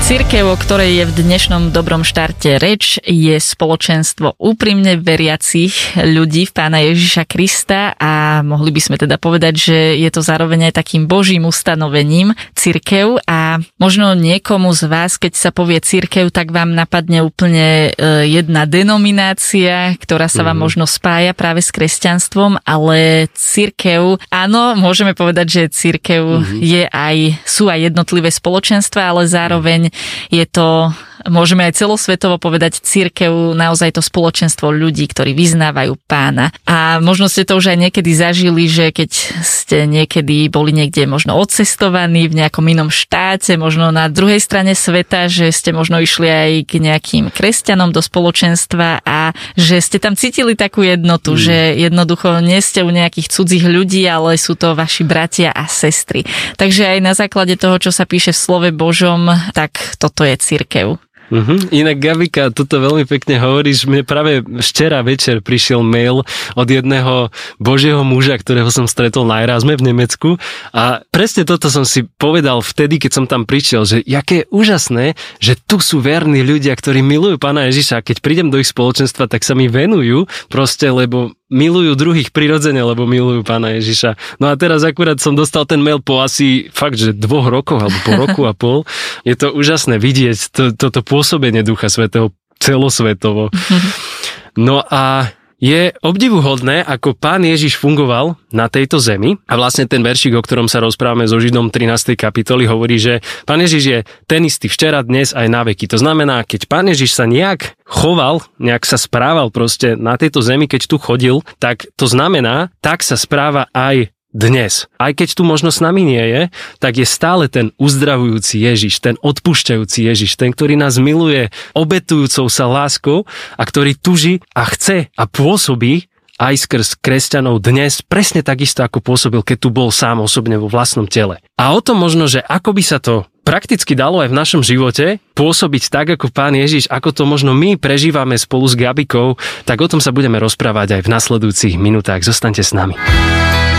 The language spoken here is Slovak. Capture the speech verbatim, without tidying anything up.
Cirkev, o ktorej je v dnešnom dobrom štarte reč, je spoločenstvo úprimne veriacich ľudí v Pána Ježiša Krista a mohli by sme teda povedať, že je to zároveň aj takým Božím ustanovením cirkev a možno niekomu z vás, keď sa povie cirkev, tak vám napadne úplne jedna denominácia, ktorá sa vám mm. možno spája práve s kresťanstvom, ale cirkev, áno, môžeme povedať, že cirkev mm. je aj, sú aj jednotlivé spoločenstva, ale zároveň je to, môžeme aj celosvetovo povedať, cirkev, naozaj to spoločenstvo ľudí, ktorí vyznávajú Pána. A možno ste to už aj niekedy zažili, že keď ste niekedy boli niekde možno odcestovaní v nejakom inom štáte, možno na druhej strane sveta, že ste možno išli aj k nejakým kresťanom do spoločenstva a že ste tam cítili takú jednotu, mm. že jednoducho nie ste u nejakých cudzích ľudí, ale sú to vaši bratia a sestry. Takže aj na základe toho, čo sa píše v slove Božom, tak toto je cirkev. Uh-huh. Inak Gabika, toto veľmi pekne hovoríš. Mne práve včera večer prišiel mail od jedného Božieho muža, ktorého som stretol na Erasme v Nemecku a presne toto som si povedal vtedy, keď som tam prišiel, že jaké je úžasné, že tu sú verní ľudia, ktorí milujú Pána Ježiša a keď prídem do ich spoločenstva, tak sa mi venujú proste, lebo milujú druhých prirodzene, lebo milujú Pána Ježiša. No a teraz akurát som dostal ten mail po asi fakt, že dvoch rokoch, alebo po roku a pol. Je to úžasné vidieť to, toto pôsobenie Ducha Svätého celosvetovo. No a je obdivuhodné, ako Pán Ježiš fungoval na tejto zemi a vlastne ten veršik, o ktorom sa rozprávame so Židom trinástej kapitoly, hovorí, že Pán Ježiš je ten istý včera, dnes aj na veky. To znamená, keď Pán Ježiš sa nejak choval, nejak sa správal proste na tejto zemi, keď tu chodil, tak to znamená, tak sa správa aj dnes. Aj keď tu možno s nami nie je, tak je stále ten uzdravujúci Ježiš, ten odpúšťajúci Ježiš, ten, ktorý nás miluje obetujúcou sa láskou a ktorý tuží a chce a pôsobí aj skrz kresťanov dnes presne takisto, ako pôsobil, keď tu bol sám osobne vo vlastnom tele. A o tom možno, že ako by sa to prakticky dalo aj v našom živote pôsobiť tak, ako Pán Ježiš, ako to možno my prežívame spolu s Gabikou, tak o tom sa budeme rozprávať aj v nasledujúcich minútach. Zostaňte s nami.